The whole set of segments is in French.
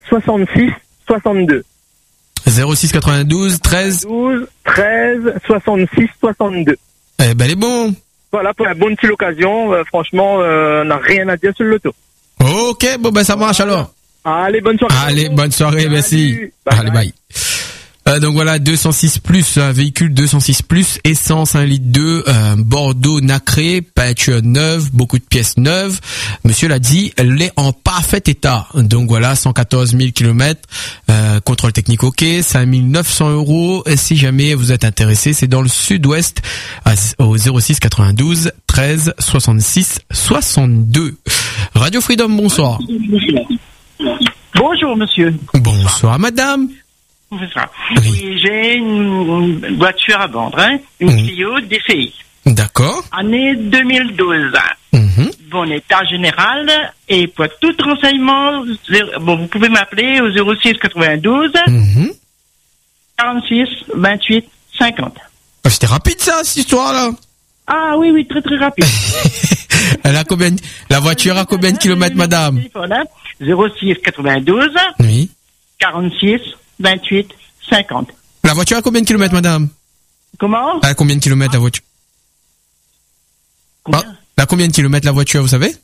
66 62. 06 92 13 12 13 66 62. Eh ben, elle est bon. Voilà, pour la bonne petite occasion, franchement, on n'a rien à dire sur le loto. Ok, bon, ben, ça marche alors. Allez, bonne soirée. Allez, bonne soirée, merci. Bye, Allez, bye. Donc voilà, 206 plus, un véhicule 206 plus, essence 1 litre 2, Bordeaux nacré, peinture neuve, beaucoup de pièces neuves. Monsieur l'a dit, elle est en parfait état. Donc voilà, 114 000 km, contrôle technique ok, 5 900 €. Et si jamais vous êtes intéressé, c'est dans le sud-ouest, au 06 92 13 66 62. Radio Freedom, bonsoir. Bonjour monsieur. Bonsoir madame. Oui, j'ai une voiture à vendre, hein, une Clio DCI. D'accord. Année 2012. Bon état général. Et pour tout renseignement, vous pouvez m'appeler au 06 92 46 28 50. C'était rapide ça, cette histoire-là. Ah oui, très très rapide. Elle a combien, la voiture a combien de kilomètres, madame? 06 92 oui. 46 28 50. La voiture a combien de kilomètres, madame? Comment? Elle a combien de kilomètres, la voiture? Combien? Elle a combien de kilomètres, la voiture, vous savez?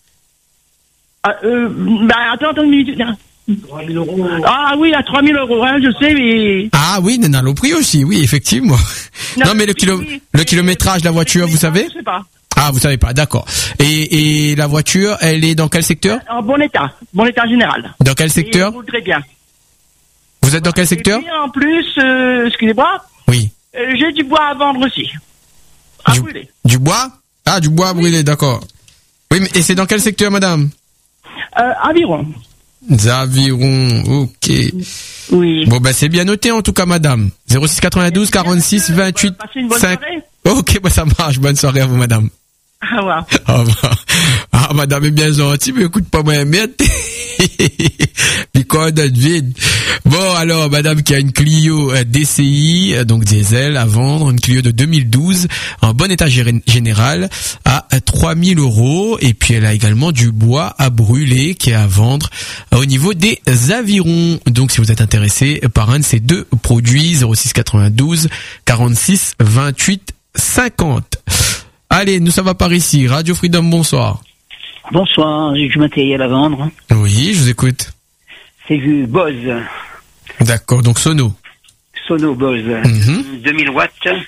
Attends une minute. 3 000 €. Ah oui, à 3 000 €, hein, je sais, mais... Ah oui, dans le prix aussi, oui, effectivement. Non, mais le kilométrage de la voiture, vous savez? Je sais pas. Ah, vous savez pas, d'accord. Et la voiture, elle est dans quel secteur? En bon état général. Dans quel secteur? Elle roule très bien. Vous êtes dans quel secteur? Et puis, en plus, excusez-moi. Oui. J'ai du bois à vendre aussi. À brûler. Du bois? Ah, du bois à brûler, d'accord. Oui, mais et c'est dans quel secteur, madame? Aviron. Aviron, ok. Oui. Bon, ben, c'est bien noté, en tout cas, madame. 06 92 46 28 Passez une bonne 5. soirée. Ok, bah, ça marche. Bonne soirée à vous, madame. Ah, ouais. Ah, madame est bien gentille, mais écoute pas moi, merde. Puis quoi, notre vide. Bon, alors, madame qui a une Clio DCI, donc diesel, à vendre, une Clio de 2012, en bon état général, à 3 000 €. Et puis, elle a également du bois à brûler, qui est à vendre au niveau des avirons. Donc, si vous êtes intéressé par un de ces deux produits, 06 92 46 28 50. Allez, nous ça va par ici. Radio Freedom, bonsoir. Bonsoir, j'ai du matériel à vendre. Oui, je vous écoute. C'est du Bose. D'accord, donc Sono. Sono Bose. 2000 watts.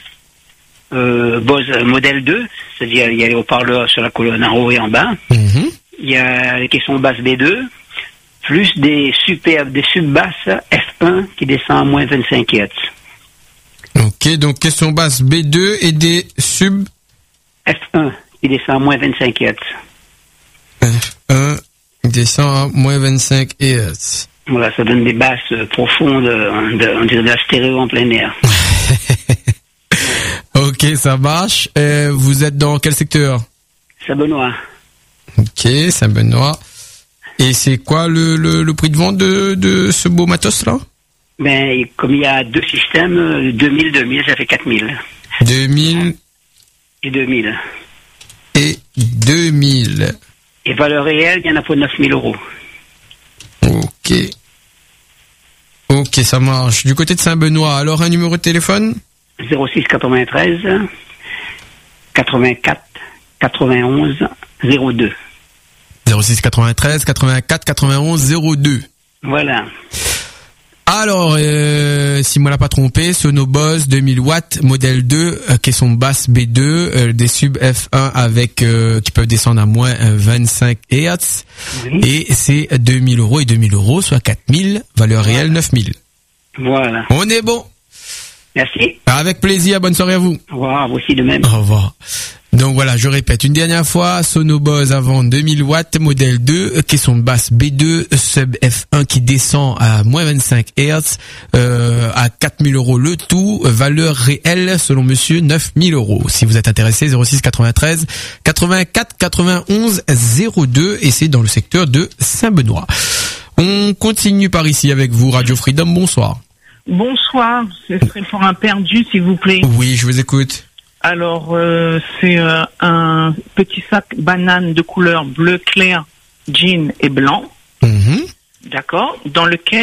Bose modèle 2, c'est-à-dire il y a les haut-parleurs sur la colonne en haut et en bas. Il y a les caissons basses B2, plus des sub-basses F1 qui descendent à moins 25 Hz. Ok, donc caisson basse B2 et des sub F1 qui descend à moins 25 Hz. F1 descend à moins 25 Hz. Voilà, ça donne des basses profondes, on dirait de la stéréo en plein air. Ok, ça marche. Vous êtes dans quel secteur? Saint-Benoît. Ok, Saint-Benoît. Et c'est quoi le prix de vente de ce beau matos-là? Ben, comme il y a deux systèmes, 2000, ça fait 4000. 2000 et 2000. Et 2000. Et valeur réelle, il y en a pour 9 000 €. Ok. Ok, ça marche. Du côté de Saint-Benoît, alors un numéro de téléphone? 06 93 84 91 02. 06 93 84 91 02. Voilà. Alors, si moi l'a pas trompé, Sono Bose 2000 watts, modèle 2, caisson basse B2, des sub F1 avec qui peuvent descendre à moins 25 Hz. Oui. Et c'est 2000 € et 2000 €, soit 4000, valeur réelle 9000. Voilà. On est bon. Merci. Avec plaisir, bonne soirée à vous. Au revoir, vous aussi de même. Au revoir. Donc voilà, je répète une dernière fois, Sono Bose à vendre 2000 watts, modèle 2, caisson de basse B2, sub F1 qui descend à moins 25 Hz, à 4000 € le tout, valeur réelle selon monsieur 9000 €. Si vous êtes intéressé, 06 93 84 91 02 et c'est dans le secteur de Saint-Benoît. On continue par ici avec vous, Radio Freedom, bonsoir. Bonsoir, ce serait pour un perdu s'il vous plaît. Oui, je vous écoute. Alors, c'est un petit sac banane de couleur bleu clair, jean et blanc. D'accord. Dans lequel